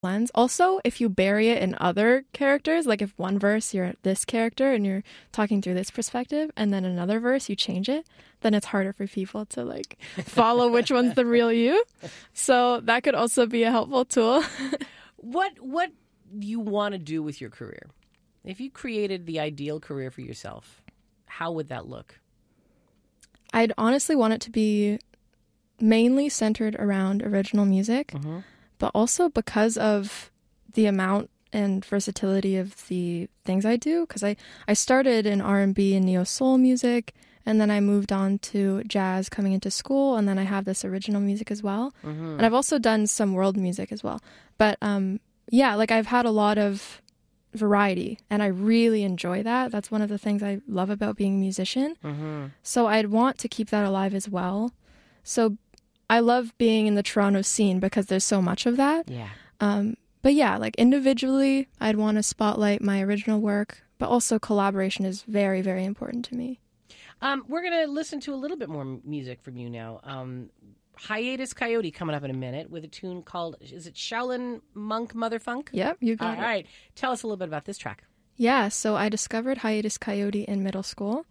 lens. Also, if you bury it in other characters, like if one verse you're this character and you're talking through this perspective, and then another verse you change it, then it's harder for people to like follow which one's the real you. So that could also be a helpful tool. What do you want to do with your career? If you created the ideal career for yourself, how would that look? I'd honestly want it to be mainly centered around original music, but also because of the amount and versatility of the things I do. Because I started in R&B and neo-soul music, and then I moved on to jazz coming into school, and then I have this original music as well. And I've also done some world music as well. But yeah, like I've had a lot of variety, and I really enjoy that. That's one of the things I love about being a musician. So I'd want to keep that alive as well. So I love being in the Toronto scene because there's so much of that. Yeah. But yeah, like individually, I'd want to spotlight my original work, but also collaboration is very, very important to me. We're going to listen to a little bit more music from you now. Hiatus Coyote coming up in a minute with a tune called, is it Shaolin Monk Mother Funk? Yep, you got it. All right. Tell us a little bit about this track. Yeah, so I discovered Hiatus Coyote in middle school.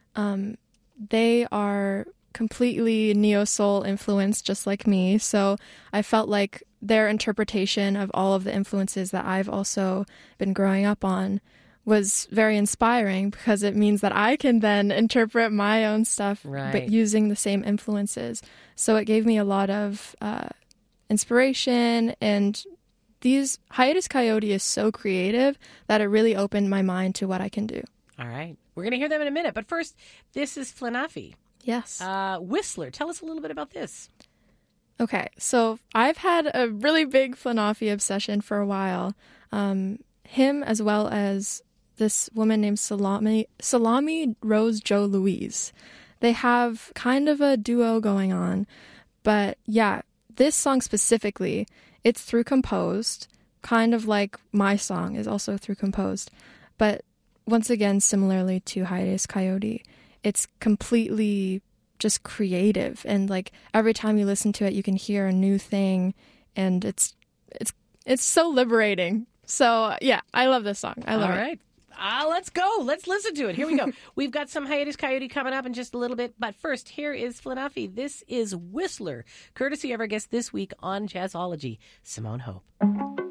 They are completely neo-soul influenced, just like me. So I felt like their interpretation of all of the influences that I've also been growing up on was very inspiring, because it means that I can then interpret my own stuff, but using the same influences. So it gave me a lot of inspiration, and these Hiatus Coyote is so creative that it really opened my mind to what I can do. All right. We're going to hear them in a minute. But first, this is Flanafi. Yes. Whistler. Tell us a little bit about this. Okay. So I've had a really big Flanafi obsession for a while. Him, as well as this woman named Salami Rose Jo Louise. They have kind of a duo going on. But yeah, this song specifically, it's through composed, kind of like my song is also through composed. But once again, similarly to Hiatus Coyote, it's completely just creative. And like every time you listen to it, you can hear a new thing. And it's so liberating. So yeah, I love this song. I love it. All right. Let's go. Let's listen to it. Here we go. We've got some Hiatus Coyote coming up in just a little bit. But first, here is Flanafi. This is Whistler, courtesy of our guest this week on Jazzology, Simone Hope.